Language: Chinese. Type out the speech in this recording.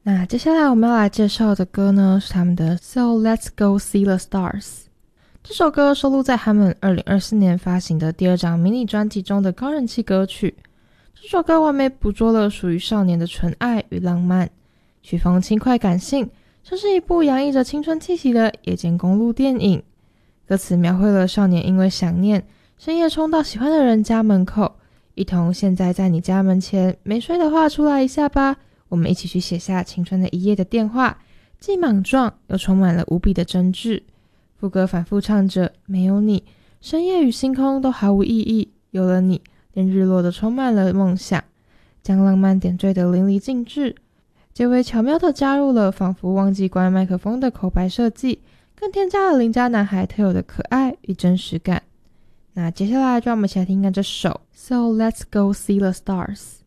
那接下来我们要来介绍的歌呢，是他们的 So Let's Go See the Stars。 这首歌收录在他们2024年发行的第2张迷你专辑中的高人气歌曲。这首歌完美捕捉了属于少年的纯爱与浪漫，曲风轻快感性，像是一部洋溢着青春气息的夜间公路电影。歌词描绘了少年因为想念，深夜冲到喜欢的人家门口，一同现在在你家门前，没睡的话出来一下吧，我们一起去写下青春的一页的电话，既莽撞又充满了无比的真挚。副歌反复唱着，没有你，深夜与星空都毫无意义，有了你，连日落都充满了梦想，将浪漫点缀得淋漓尽致。结尾巧妙地加入了仿佛忘记关麦克风的口白设计，更添加了邻家男孩特有的可爱与真实感。那接下来就让我们一起来听看这首 So Let's Go See the Stars。